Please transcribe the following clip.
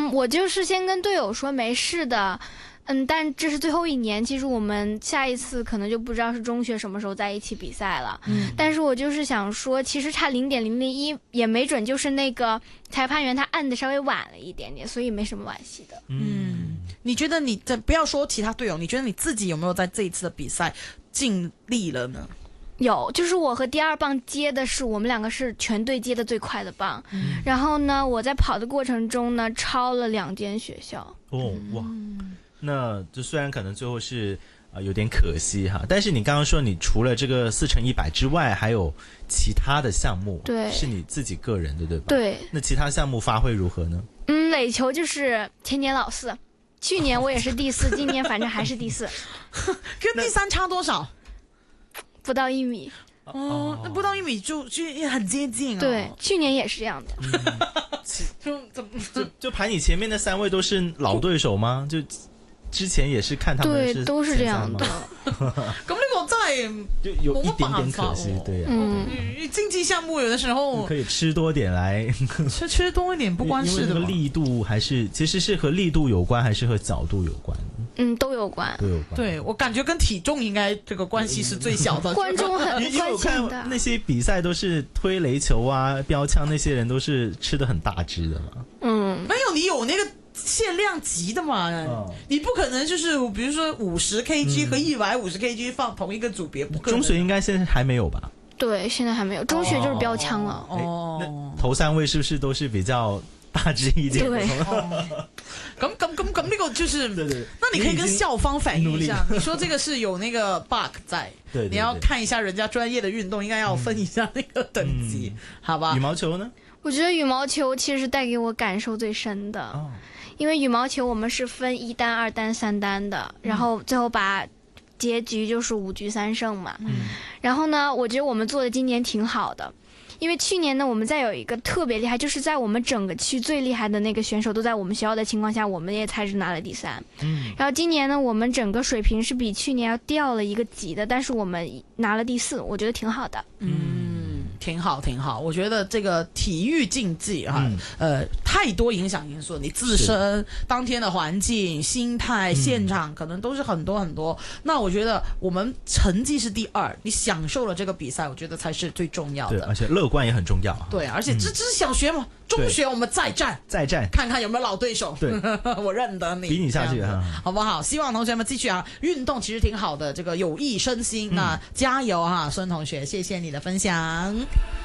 我就是先跟队友说没事的。但这是最后一年，其实我们下一次可能就不知道是中学什么时候在一起比赛了。但是我就是想说，其实差0.001也没准就是那个裁判员他按的稍微晚了一点点，所以没什么惋惜的。 你觉得不要说其他队友，你觉得你自己有没有在这一次的比赛尽力了呢？ 有，就是我和第2棒接的是我们2个是全队接的最快的棒，然后呢，我在跑的过程中呢，超了2间学校。 哇！那就虽然可能最后是有点可惜哈，但是你刚刚说你除了这个4×100之外，还有其他的项目， 对， 是你自己个人的对吧？ 对。 那其他项目发挥如何呢？ 垒球就是前年老4，去年我也是第4，今年反正还是第4。 跟第3差多少？ 不到1米。 那不到1米就很接近。 对，去年也是这样的。 就排你前面的3位都是老对手吗？就之前也是看他们对，都是这样的。 咁呢個真係就有一點點可惜，對呀。 競技項目有的時候可以吃多點來， 吃多一點不關事的。因為那個力度還是其實是和力度有關，還是和角度有關？ 都有關， 都有關。 對，我感覺跟體重應該這個關係是最小的。 觀眾很關心的。因為我看那些比賽都是推壘球啊、標槍，那些人都是吃得很大隻的嘛。 沒有，你有那個限量級的嘛，你不可能就是比如說50 kg 和150 kg 放同一個組別，不可能。 中學應該現在還沒有吧？ 對，現在還沒有，中學就是標槍了。 那頭3位是不是都是比較大隻一點？ 對。 咁呢個就是對， 那你可以跟校方反映一下，你說這個是有那個 bug 在， 對， 你要看一下人家專業的運動，應該要分一下那個等級，好吧？ 羽毛球呢？ 我覺得羽毛球其實帶給我感受最深的，因為羽毛球我們是分1單、2單、3單的，然後最後把結局就是5局3勝嘛。然後呢，我覺得我們做的今年挺好的，因為去年呢，我們再有一個特別厲害，就是在我們整個區最厲害的那個選手都在我們學校的情況下，我們也才是拿了第3。然後今年呢，我們整個水平是比去年要掉了1個級的，但是我們拿了第4，我覺得挺好的。 挺好，挺好。我覺得這個體育競技太多影響因素，你自身當天的環境、心態、現場可能都是很多很多。那我覺得我們成績是第2，你享受了這個比賽，我覺得才是最重要的。 對，而且樂觀也很重要。 對，而且這是小學嘛，中學我們再戰，看看有沒有老對手。對，我認得你， 比你下去好不好？希望同學們繼續運動其實挺好的，這個有益身心。那加油孫同學，謝謝你的分享。